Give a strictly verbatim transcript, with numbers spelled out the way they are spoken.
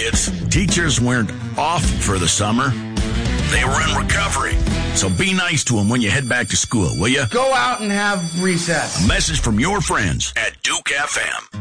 kids. Teachers weren't off for the summer. They were in recovery. So be nice to them when you head back to school, will you? Go out and have recess. A message from your friends at Duke F M.